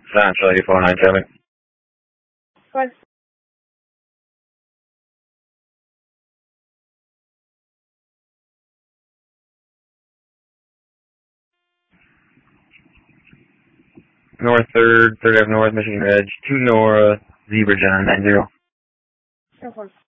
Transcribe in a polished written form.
Central 8497. What? North 3rd Ave North, Michigan Edge, 2 Nora, Zebra John 90. No problem.